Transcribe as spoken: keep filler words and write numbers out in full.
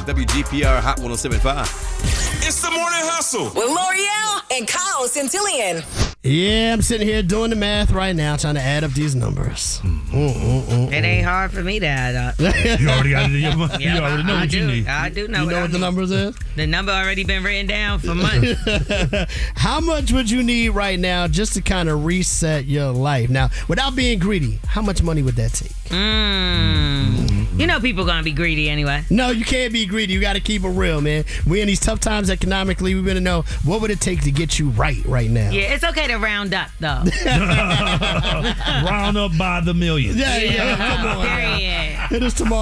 W G P R Hot one oh seven point five. It's the Morning Hustle with L'Oreal and Kyle Centillion. Yeah, I'm sitting here doing the math right now, trying to add up these numbers. Mm, mm, mm, It ain't hard for me to add up. You already got it in your mind. Yeah, You already know I, I what do. you need. I do know You what, know I what the need. numbers is? The number already been written down for months. How much would you need right now just to kind of reset your life? Now, without being greedy, how much money would that take? Mm. You know people gonna be greedy anyway. No, you can't be greedy. You got to keep it real, man. We in these tough times economically. We want to know, what would it take to get you right right now? Yeah, it's okay to round up though. Round up by the millions. Yeah, yeah. Come on. Period. It is tomorrow.